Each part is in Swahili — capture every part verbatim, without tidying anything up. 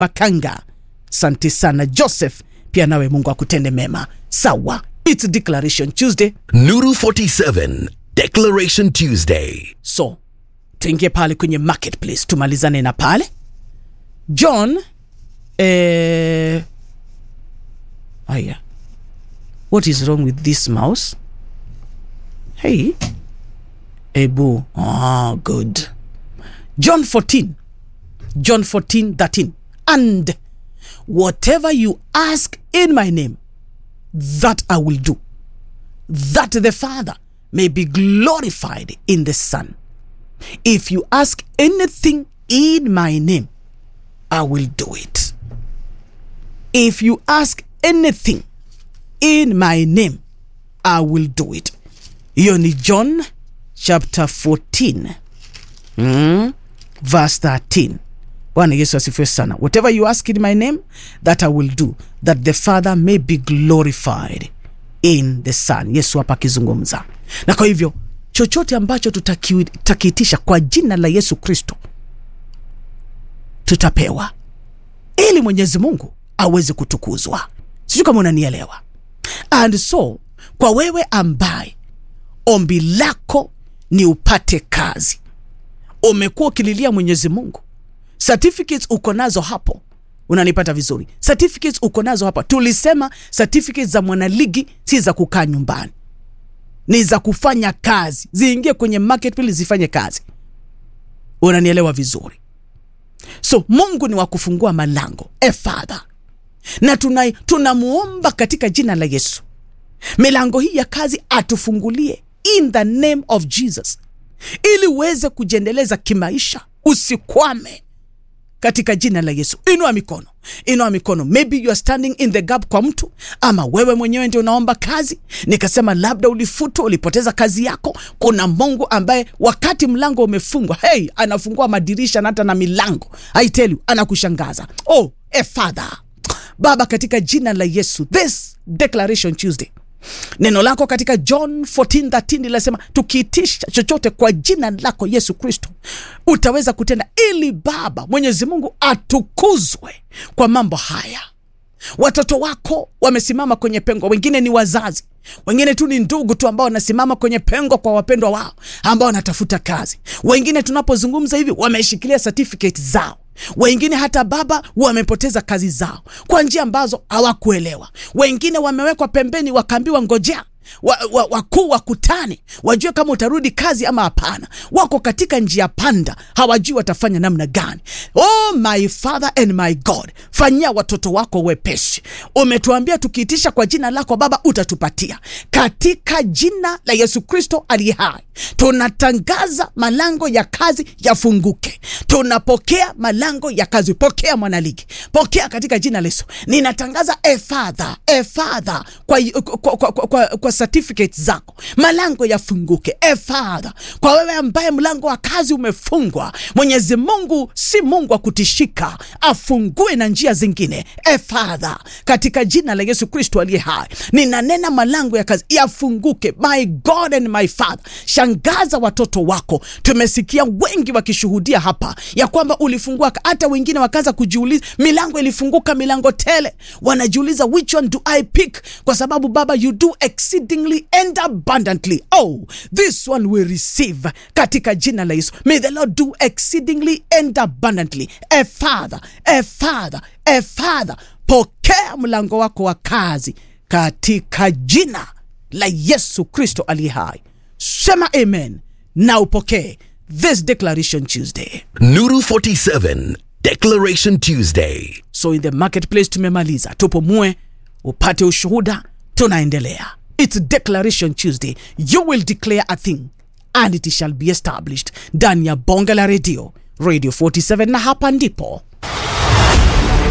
Bakanga, asante sana. Joseph, pia nawe Mungu akutende mema. Sawa, it's Declaration Tuesday. Nuru forty-seven, Declaration Tuesday. So, tuingie pale kwenye marketplace, tumalizane na pale. John, eh, aya, what is wrong with this mouse? Hey, Ebu, oh, good. John fourteen, John fourteen, thirteen. And whatever you ask in my name, that I will do, that the Father may be glorified in the Son. If you ask anything in my name, I will do it. If you ask anything in my name, I will do it. Hiyo ni John chapter fourteen, mm, verse thirteen. Bwana Yesu asifiwe sana. Whatever you ask in my name, that I will do, that the Father may be glorified in the Son. Yesu hapa akizungumza. Na kwa hivyo, chochote ambacho tutakiitisha kwa jina la Yesu Kristo, tutapewa, ili Mwenyezi Mungu aweze kutukuzwa. Sijui kama unanielewa. And so, kwa wewe ambaye ombi lako ni upate kazi, umekuwa ukililia Mwenyezi Mungu, certificates uko nazo hapo, unanipata vizuri, certificates uko nazo hapa. Tulisema certificates za mwanaligi si za kukaa nyumbani, ni za kufanya kazi, ziingie kwenye marketplace zifanye kazi. Unanielewa vizuri? So Mungu ni wa kufungua malango, e Father, na tuna tunamuomba katika jina la Yesu, milango hii ya kazi atufungulie in the name of Jesus, ili uweze kujiendeleza kimaisha, usikwame katika jina la Yesu. Inua mikono, inua mikono. Maybe you are standing in the gap kwa mtu, ama wewe mwenyewe ndio unaomba kazi. Nikasema labda ulifutwa, ulipoteza kazi yako. Kuna Mungu ambaye wakati mlango umefungwa, hey, anafungua madirisha na hata na milango. I tell you, anakushangaza. Oh, a Father, Baba, katika jina la Yesu, this Declaration Tuesday, neno lako katika John fourteen thirteen linasema tukiitisha chochote kwa jina lako Yesu Kristo, utaweza kutenda, ili Baba Mwenyezi Mungu atukuzwe kwa mambo haya. Watoto wako wamesimama kwenye pengo, wengine ni wazazi, wengine tu ni ndugu tu ambao wanasimama kwenye pengo kwa wapendwa wao ambao wanatafuta kazi. Wengine tunapozungumza hivi wameshikilia certificate zao. Wengine hata Baba wamepoteza kazi zao kwa njia ambazo hawakuelewa. Wengine wamewekwa pembeni wakaambiwa ngojea wakuu wa, wa wakutane wajue kama utarudi kazi ama hapana. Wako katika njia panda, hawajui watafanya namna gani. Oh my Father and my God, fanyia watoto wako wepesi. Umetuambia tukiitisha kwa jina lako Baba utatupatia. Katika jina la Yesu Kristo aliye hai, tunatangaza malango ya kazi yafunguke. Tunapokea malango ya kazi. Pokea mwanaligi, pokea katika jina la Yesu. Ninatangaza e Father, e Father, kwa kwa kwa, kwa, kwa, kwa certificate zako malango yafunguke. E Father, kwa wewe ambaye mlango wa kazi umefungwa, Mwenyezi Mungu si Mungu wa kutishika, afungue na njia zingine. E Father, katika jina la Yesu Kristo aliye hai, ninanena malango ya kazi yafunguke. My God and my Father, shangaza watoto wako. Tumesikia wengi wakishuhudia hapa ya kwamba ulifungua, hata wengine wakaanza kujiuliza, milango ilifunguka, milango tele. Wanajiuliza which one do I pick? Kwa sababu Baba, you do exceedingly and abundantly. Oh, this one we receive katika jina la Yesu. May the Lord do exceedingly and abundantly. A Father, a Father, a Father, pokea mlango wako wa kazi katika jina la Yesu Kristo aliye hai. Sema amen na upokee this Declaration Tuesday. Nuru forty-seven, Declaration Tuesday. So in the marketplace tumemaliza, tupumue upate ushuhuda, tunaendelea. It's Declaration Tuesday. You will declare a thing and it shall be established. Ndani ya bonga la radio, Radio forty-seven, na hapa ndipo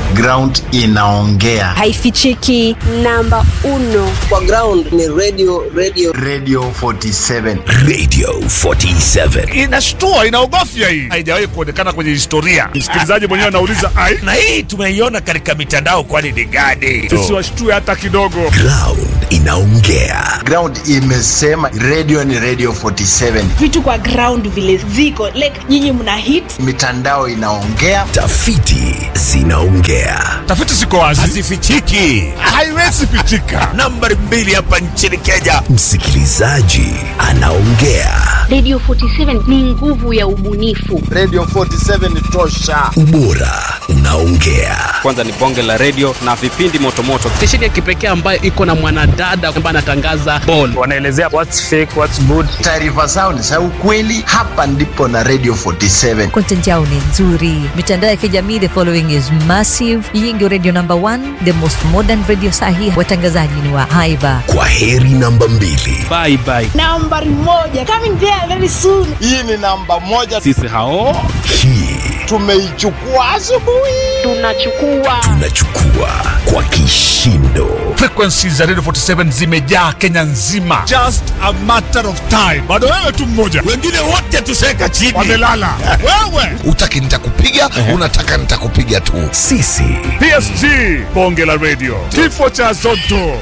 ground inaongea, haifichiki. Namba uno kwa ground ni radio radio radio forty-seven. Radio forty-seven. Inashtua, inaogofya hii. Haijawahi kuonekana kwenye historia. Msikilizaji mwenyewe anauliza ai, na hii tumeiona katika mitandao, kwani ni gani? Sisi washtue hata kidogo. Ground inaongea. Ground imesema radio ni radio forty-seven. Vitu kwa ground vile ziko like nyinyi mna hit, mitandao inaongea, tafiti zinaongea. Tafiti ziko wazi, hazifichiki, haiwezi fichika. Nambari mbili hapa nchini Kenya, msikilizaji anaongea. Radio forty-seven ni nguvu ya ubunifu. Radio forty-seven ni tosha. Ubora unaongea. Kwanza ni bonge la radio na vipindi motomoto. Stesheni ya kipekee ambayo iko na mwanadada ambaye anatangaza ball. Wanaelezea what's fake, what's good. Taarifa zao ni za ukweli. Hapa ndipo na Radio forty-seven. Content yao ni nzuri. Mitandao ya kijamii, the following is massive. Hii ndio radio number one, the most modern radio sahi. Watangazaji ni wa haiba. Kwa heri namba mbili. Bye bye. nambari moja coming there very soon. Hii ni namba moja. Sisi hao hii tumeichukua asubuhi. Tunachukua tunachukua kwa kishindo. Frequencies za Radio forty-seven zimejaa Kenya nzima. Just a matter of time. Bado wewe tu mmoja, wengine wote tuseka chini, wamelala. Wewe utaki nitakupiga, uh-huh. Unataka nitakupiga tu. Sisi P S G bonge la radio, kifo cha Zotto.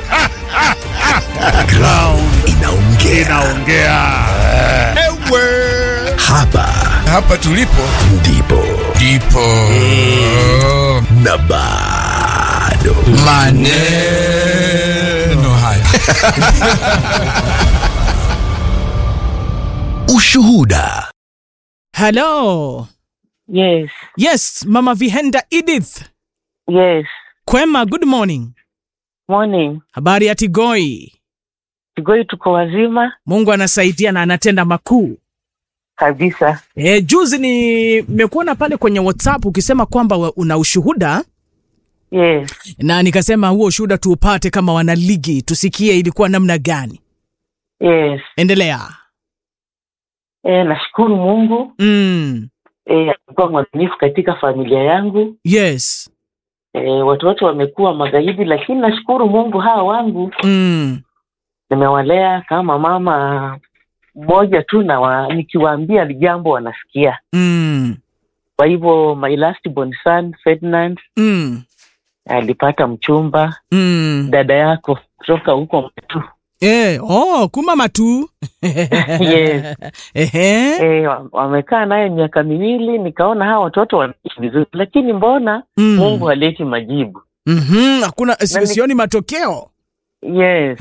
Ground inaongea, inaongea. Ewe hapa hapa tulipo ndipo ndipo mm. na bado maneno haya. Ushuhuda. Hello. Yes. Yes, Mama Vihenda Edith. Yes. Kwema, good morning. Morning. Habari ya Tigoi? Tigoi tuko wazima. Mungu anasaidia na anatenda makuu. Kabisa. Eh, juzi nimekuona pale kwenye WhatsApp ukisema kwamba una ushuhuda. Yes. Na nikasema huo ushuhuda tuupate kama wana ligi, tusikie ilikuwa namna gani. Yes. Endelea. Eh, nashukuru Mungu. Mm. Eh, kwa mwaminifu katika familia yangu. Yes. Eh, watu wote wamekuwa magaidi, lakini nashukuru Mungu hawa wangu. Mm. Nimewalea kama mama mmoja tu, na wa, nikiwaambia jambo wanasikia. Mm. Kwa hivyo my last born son Ferdinand mm. alipata mchumba. Mm. Dada yako kutoka huko Matu. Eh, oh, kuma Matu. Yes. Ehe. Eh, wamekaa naye miaka miwili, nikaona hawa watoto wanaishi vizuri, lakini mbona mm. Mungu haleti majibu? Mhm, hakuna sioni matokeo. Yes.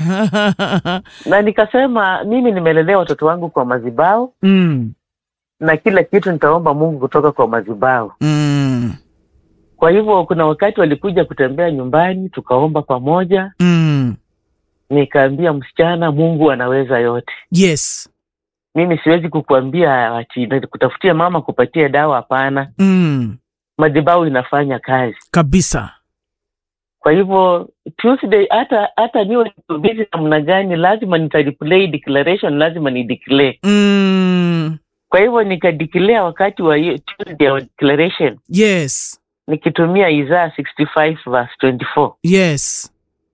Na nikasema mimi nimelelea watoto wangu kwa madhabahu. Mm. Na kila kitu nitaomba Mungu kutoka kwa madhabahu. Mm. Kwa hivyo kuna wakati walikuja kutembea nyumbani, tukaomba pamoja. Mm. Nikaambia msichana, Mungu anaweza yote. Yes. Mimi siwezi kukuambia ati kutafutia mama kupatia dawa, hapana. Mm. Madhabahu inafanya kazi. Kabisa. Kwa hivyo Tuesday hata hata niwe busy namna gani, lazima nitareplay declaration, lazima ni declare. Mm. Kwa hivyo nikadeclare wakati wa Tuesday wa declaration. Yes. Nikitumia Isaiah sixty-five verse twenty-four. Yes.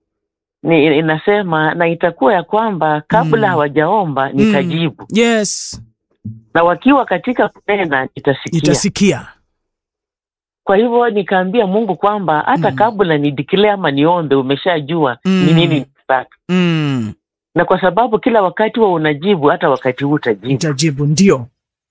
Ni inasema na itakuwa ya kwamba kabla hawajaomba mm. nitajibu. Mm. Yes. Na wakiwa katika kunena nitasikia. Nitasikia. Kwa hivyo nikaambia Mungu kwamba hata mm. kabla ni declare ama niombe, umeshajua mm. ni nini nitaka. Mm. Na kwa sababu kila wakati wa unajibu, hata wakati huu utajibu. Utajibu, ndio.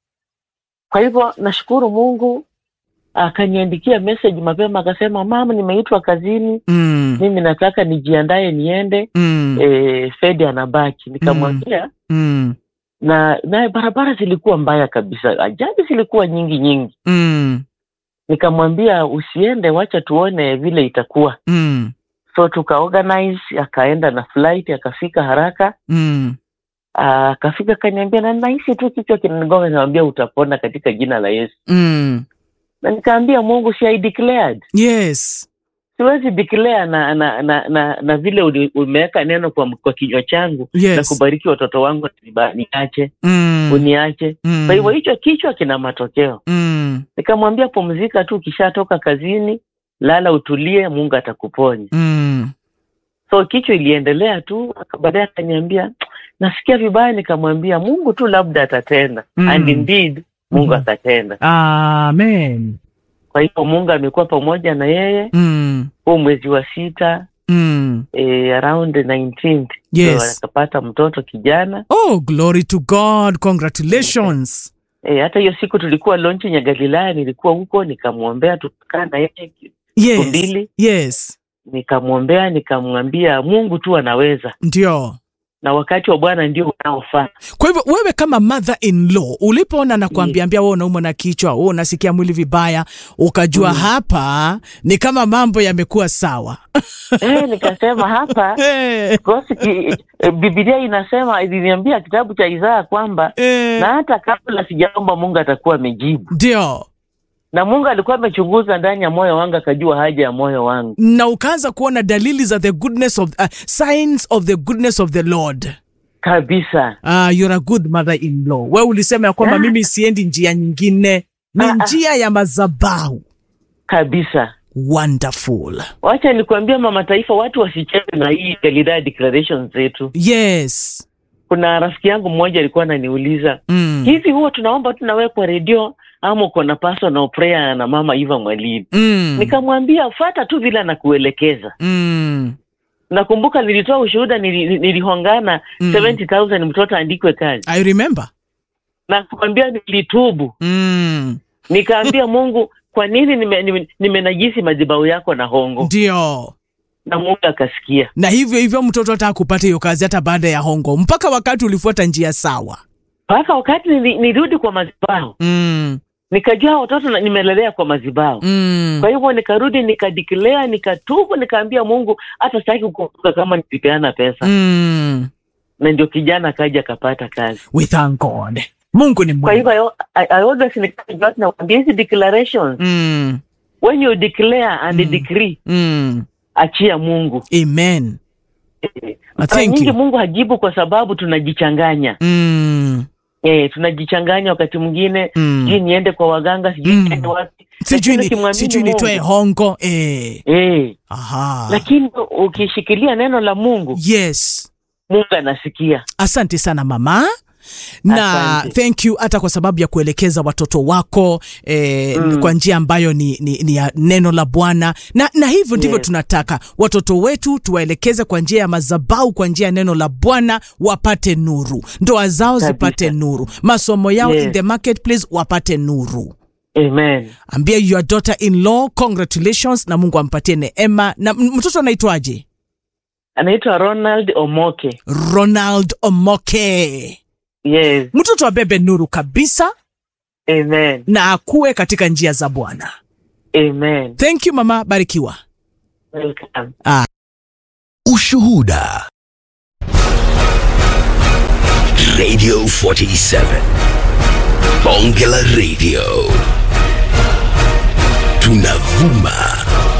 Kwa hivyo nashukuru Mungu, akaniandikia message mapema akasema, mama nimeitwa kazini. Mm. Mimi nataka nijiandae niende. Mm. Eh, Fedi anabaki. Nikamwambia mm. na na barabara zilikuwa mbaya kabisa. Ajali zilikuwa nyingi nyingi. Mm. Nikamwambia usiende, wacha tuone vile itakuwa. Mm. So tukaorganize, akaenda na flight, akafika haraka. Mm. Akafika uh, kaniambia na nahisi tu kichwa kinanigonga, nikamwambia utapona katika jina la Yesu. Mm. Na nikaambia Mungu, si I declared. Yes. Siwezi declare na na na na, na vile umeweka neno kwa kwa kinywa changu. Yes. Na kubariki watoto wangu niache. Mm. Uniache. Mm. Kwa hivyo hicho kichwa kina matokeo. Mm. Nikamwambia pumzika tu, kishatoka kazini lala utulie, Mungu atakuponya. Mm. So kichwa iliendelea tu, baadaye akaniambia nasikia vibaya, nikamwambia Mungu tu labda atatenda. Mm. And indeed Mungu mm-hmm. atatenda. Amen. Kwa hiyo Mungu amekuwa pamoja na yeye. Mm. Kwa mwezi wa sita mm. eh, around the nineteenth yes. So, akapata mtoto kijana. Oh, glory to God. Congratulations. Eh, hata hiyo siku tulikuwa launch ya Galilaya, nilikuwa huko nikamwombea, tukakaa na yeye yes. mbili. Yes. Nikamwombea, nikamwambia Mungu tu anaweza. Ndio. Na wakati wa Bwana ndio unaofaa. Kwa hivyo wewe kama mother in law ulipoona na kuambiambia wewe unaumwa na kichwa, wewe unasikia mwili vibaya, ukajua mm. hapa ni kama mambo yamekuwa sawa. Eh, nikasema hapa hey. Kosi e, Biblia inasema, iliniambia kitabu cha Isaya kwamba hey. na hata kabla sijaomba Mungu atakuwa amejibu. Ndio. Na Mungu alikuwa amechunguza ndani ya moyo wangu, akajua haja ya moyo wangu. Na ukaanza kuona dalili za the goodness of uh, signs of the goodness of the Lord. Kabisa. Ah, uh, you're a good mother-in-law. Wewe ulisema ya kwamba mimi siendi njia nyingine, ni njia ya madhabahu. Kabisa. Wonderful. Wacha nikwambie mama taifa, watu wasicheze na hii Galilaya declarations zetu. Yes. Kuna rafiki yangu mmoja alikuwa ananiuliza, mm. hivi huwa tunaomba tu na wewe kwa radio ama uko na personal prayer na mama Eva Mwalimu? Mm. Nikamwambia fuata tu vile nakuelekeza. Mm. Nakumbuka nilitoa ushuhuda, nilihongana mm. seventy thousand mtoto andikwe kazi. I remember. Nakwambia nilitubu. Mm. Nikaambia Mungu, kwa nini nimenajisi nime, nime madhabahu yako na hongo? Ndio. Na Mungu akasikia. Na hivyo hivyo mtoto hata kupata hiyo kazi hata baada ya hongo, mpaka wakati ulifuata njia sawa. Mpaka wakati nirudi kwa madhabahu. Mm. Nikajua watoto nimelelea kwa madhabahu. Mm. Kwa hivyo nikarudi, nikadeclare, nikatubu, nikaambia Mungu hata sitaki kukumbuka kama nilipeana pesa. Mm. Na ndio kijana kaja akapata kazi. We thank God. Mungu ni mwema. Kwa hivyo I, I always nikajua na these declarations. Mm. When you declare and mm. decree. Mm. Achia Mungu. Amen. Eh, thank you. Mungu hajibu kwa sababu tunajichanganya. Mm. Eh, tunajichanganya wakati mwingine, mm. sijui niende kwa waganga, sijui mm. niende wapi. Sijui sijui nitoe hongo. Eh. Eh. Aha. Lakini ukishikilia neno la Mungu. Yes. Mungu anasikia. Asante sana mama. Na asante. Thank you hata kwa sababu ya kuelekeza watoto wako eh, mm. kwa njia ambayo ni, ni, ni ya neno la Bwana, na, na hivyo ndivyo yes. tunataka watoto wetu tuwaelekeze kwa njia ya madhabahu, kwa njia ya neno la Bwana, wapate nuru, ndoa zao zipate nuru, masomo yao yes. in the marketplace wapate nuru. Amen. Ambia your daughter-in-law congratulations, na Mungu ampatie neema. Na mtoto anaitwaje? Anaitwa Ronald Omoke. Ronald Omoke. Yes. Mtoto abebe nuru kabisa. Amen. Na akue katika njia za Bwana. Amen. Thank you mama, barikiwa. Welcome. Ah. Ushuhuda. Radio forty-seven. Bonge la Radio. Tunavuma